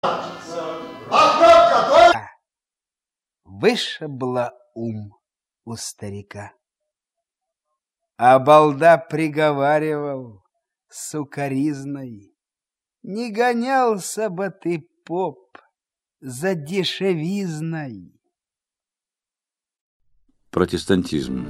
Вышибло ум у старика. А балда приговаривал сукоризной: не гонялся бы ты, поп, за дешевизной. Протестантизм.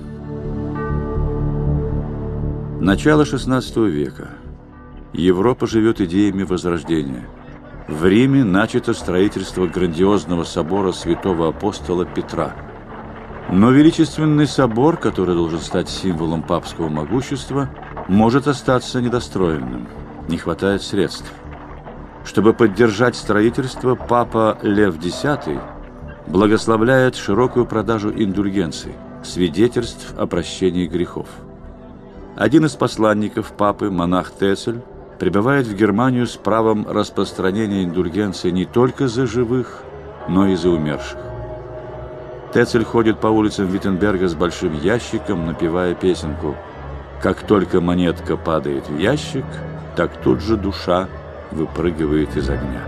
Начало XVI века. Европа живет идеями Возрождения. В Риме начато строительство грандиозного собора святого апостола Петра. Но величественный собор, который должен стать символом папского могущества, может остаться недостроенным. Не хватает средств. Чтобы поддержать строительство, папа Лев X благословляет широкую продажу индульгенций, свидетельств о прощении грехов. Один из посланников папы, монах Тецель, прибывает в Германию с правом распространения индульгенции не только за живых, но и за умерших. Тецель ходит по улицам Виттенберга с большим ящиком, напевая песенку: «Как только монетка падает в ящик, так тут же душа выпрыгивает из огня».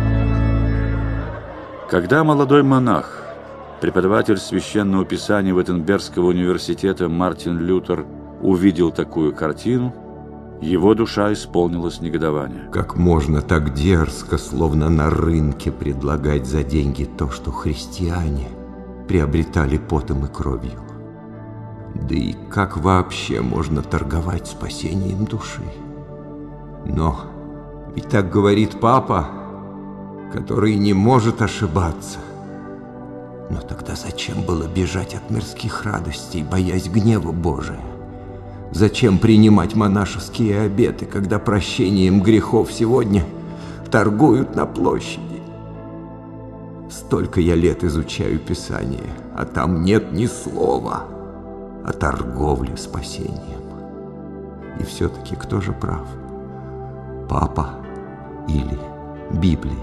Когда молодой монах, преподаватель священного писания Виттенбергского университета Мартин Лютер увидел такую картину, его душа исполнилась негодования. Как можно так дерзко, словно на рынке, предлагать за деньги то, что христиане приобретали потом и кровью? Да и как вообще можно торговать спасением души? Но ведь так говорит папа, который не может ошибаться. Но тогда зачем было бежать от мирских радостей, боясь гнева Божия? Зачем принимать монашеские обеты, когда прощением грехов сегодня торгуют на площади? Столько я лет изучаю Писание, а там нет ни слова о торговле спасением. И все-таки кто же прав? Папа или Библия?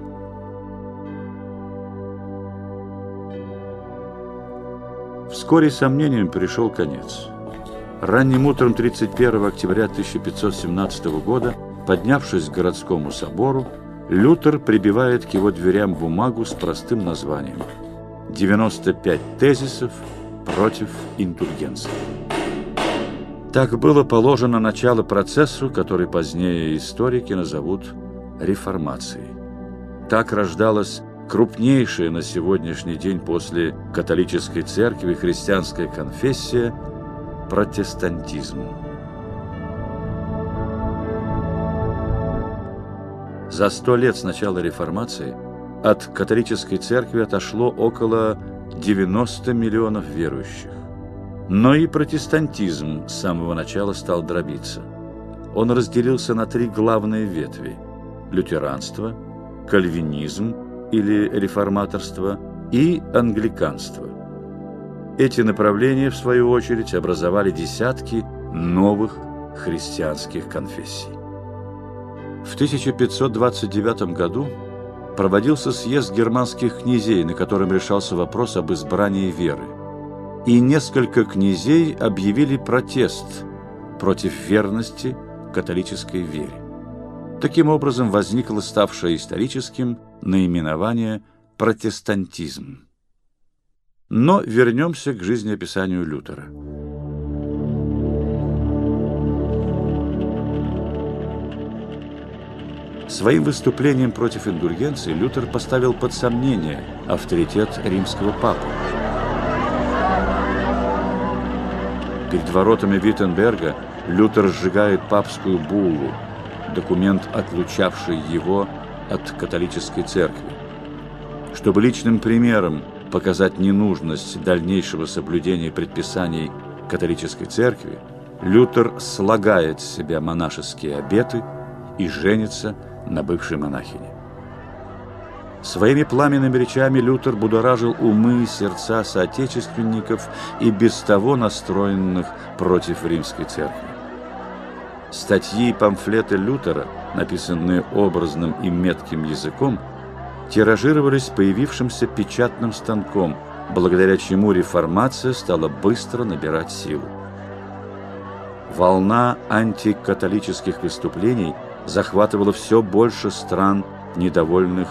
Вскоре сомнениям пришел конец. Ранним утром 31 октября 1517 года, поднявшись к городскому собору, Лютер прибивает к его дверям бумагу с простым названием «95 тезисов против индульгенции». Так было положено начало процессу, который позднее историки назовут реформацией. Так рождалась крупнейшая на сегодняшний день после католической церкви христианская конфессия – протестантизм. За 100 лет с начала реформации от католической церкви отошло около 90 миллионов верующих. Но и протестантизм с самого начала стал дробиться. Он разделился на 3 главные ветви – лютеранство, кальвинизм или реформаторство и англиканство. Эти направления, в свою очередь, образовали десятки новых христианских конфессий. В 1529 году проводился съезд германских князей, на котором решался вопрос об избрании веры. И несколько князей объявили протест против верности католической вере. Таким образом возникло ставшее историческим наименование протестантизм. Но вернемся к жизнеописанию Лютера. Своим выступлением против индульгенции Лютер поставил под сомнение авторитет римского папы. Перед воротами Виттенберга Лютер сжигает папскую буллу, документ, отлучавший его от католической церкви. Чтобы личным примером показать ненужность дальнейшего соблюдения предписаний католической церкви, Лютер слагает с себя монашеские обеты и женится на бывшей монахине. Своими пламенными речами Лютер будоражил умы и сердца соотечественников и без того настроенных против римской церкви. Статьи и памфлеты Лютера, написанные образным и метким языком, тиражировались появившимся печатным станком, благодаря чему реформация стала быстро набирать силу. Волна антикатолических выступлений захватывала все больше стран, недовольных